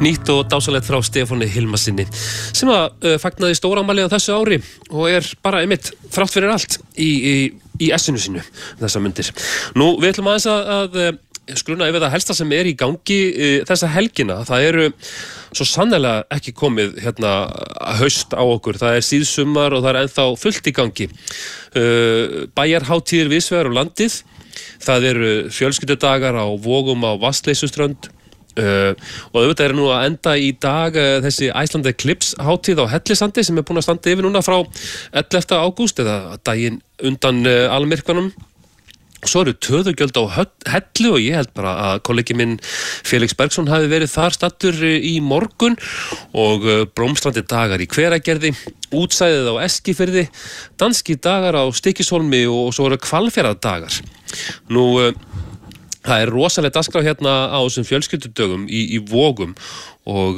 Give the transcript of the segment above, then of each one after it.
Nýtt og dásalegt frá Stefáni Hilmarssyni sem fagnaði stórafmæli á þessu ári og bara einmitt þrátt fyrir allt í essinu sínu þessa mundir. Nú, við ætlum aðeins að skruna yfir það helsta sem í gangi þessa helgina. Það eru svo sannarlega ekki komið haust á okkur. Það síðsumar og það ennþá fullt í gangi. Bæjarhátíðir víðsvegar um landið. Það eru fjölskyldudagar á Vogum á Vatnsleysuströnd. Og auðvitað nú að enda í dag þessi Iceland Eclipse hátíð á Hellisandi sem búin að standa yfir núna frá 11. ágúst eða daginn undan almyrkvanum. Svo eru töðugjöld á Hellu og ég held bara að kollegi minn Felix Bergsson hafi verið þar staddur í morgun og blómstrandi dagar í Hveragerði, útsæðið á Eskifirði, danski dagar á Stykkishólmi og svo eru Hvalfjarðardagar. Nú það rosalega dagskrá á þessum fjölskyldudögum í Vogum og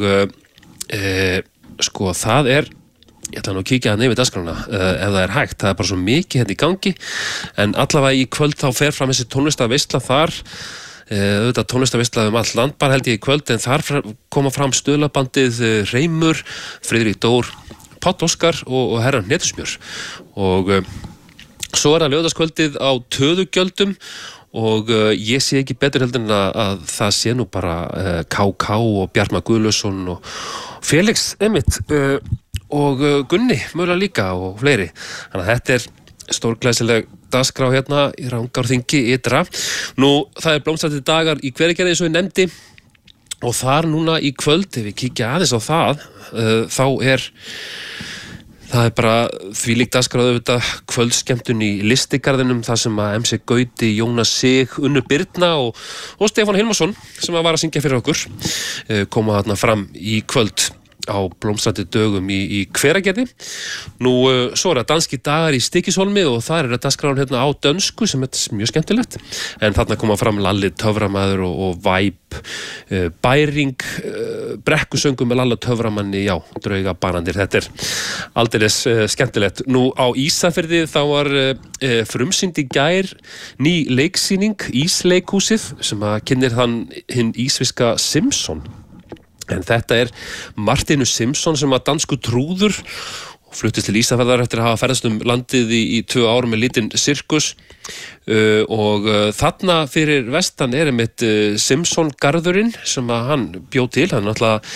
sko það ég ætla nú að kíkja yfir dagskrána ef það hægt, það bara svo mikið í gangi en allavega í kvöld þá fer fram þessi tónlistarveisla þar auðvitað tónlistarveisla allt land bara held ég í kvöld en þar koma fram stuðlabandið Reimur, Friðrik Dór, Páll Óskar og herra Hnetusmjör og svo það laugardagskvöldið á töðugjöldum og ég sé ekki betur heldur en að það sé nú bara KK og Bjartmar Guðlausson og Felix einmitt og Gunni mögulega líka og fleiri. Þannig að þetta stórglæsileg dagskrá í Rangárþingi ytra. Nú, það blómstrandi dagar í Hveragerði eins og ég nefndi og þar núna í kvöld, ef við kíkja aðeins á það, það bara þvílík dagskrá auðvitað kvöldskemmtun í Listigarðinum þar sem að MC Gauti, Jónas Sig, Unnur Birna og Stefán Hilmarsson sem var að syngja fyrir okkur koma þarna fram í kvöld á blómstrandi dögum í Hveragerði. Nú, svo það danski dagar í Stykkishólmi og þar dagskráin á dönsku sem mjög skemmtilegt. En þarna koma fram Lalli Töframaður og Væp, Bæring, brekkusöngum með Lalla Töframanni, já, drauga banandir. Þetta aldeilis skemmtilegt. Nú, á Ísafirði þá var frumsýnd í gær ný leiksýning, Ísleikhúsið, sem kynnir hinn ísviska Simpson. En þetta Martinus Simpson sem dansku trúður og fluttist til Ísafjarðar eftir að hafa ferðast landið í 2 ár með lítinn sirkus og þarna fyrir vestan einmitt Simpson garðurinn sem hann bjó til. Hann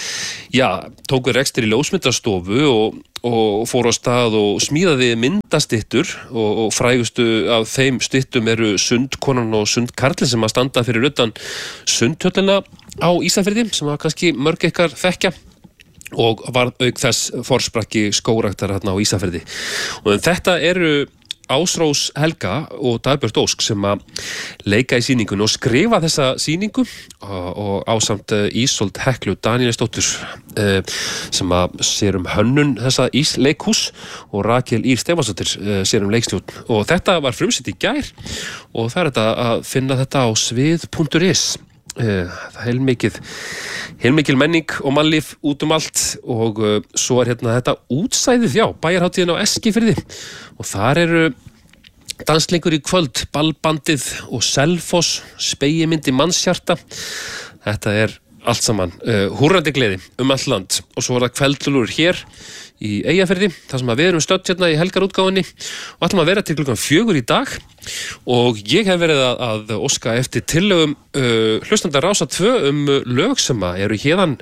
tók rekstur í ljósmyndastofu og fór á stað og smíðaði myndastyttur og frægustu af þeim styttum eru Sundkonan og Sundkarlinn sem standa fyrir utan Sundhöllina á Ísafirði sem kannski mörg ykkar þekkja og var auk þess forsprakki skógræktar á Ísafirði. Og þetta eru Ásrós Helga og Dagbjört Ósk sem leika í sýningunni og skrifa þessa sýningu og ásamt Ísold Heklu Daníelsdóttur sem sér hönnun þessa Ísleikhús og Rakel Ír Stefánsdóttir sér leikstjórn. Og þetta var frumsýnt í gær og það að finna þetta á svið.is. Það heilmikil menning og mannlíf út allt og svo þetta útsæðið, bæjarhátíðin á Eskifirði og þar eru dansleikur í kvöld, ballbandið og Selfoss, spegimyndi mannshjarta. Þetta allt saman húrrandi gleði allt land og svo það kveldlulur hér í Eyjafirði, þar sem við erum stödd í helgarútgáfunni og ætlum að vera til klukkan 4 í dag og ég hef verið að óska eftir tillögum hlustanda Rásar 2 lög sem eru héðan,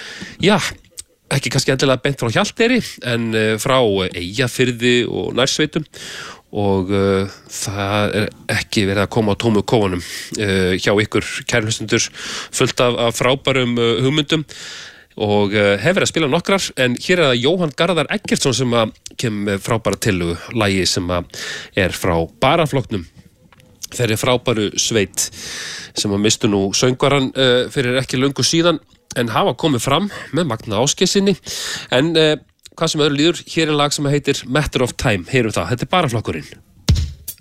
ekki kannski endilega beint frá Hjalteyri en frá Eyjafirði og nærsveitum og það ekki verið að koma á tómu kófanum hjá ykkur kæru hlustundur fullt af frábærum hugmyndum og hefur verið að spila nokkrar en hér það Jóhann Garðar Eggertsson sem kemur frábæra tillögu lagi sem frá Baraflokknum þeirri frábæru sveit sem mistu nú söngvaran fyrir ekki löngu síðan en hafa komið fram með Magna Ásgeirssyni en hvað sem öðru líður, hér lag sem heitir Matter of Time, heyrum það, þetta Baraflokkurinn.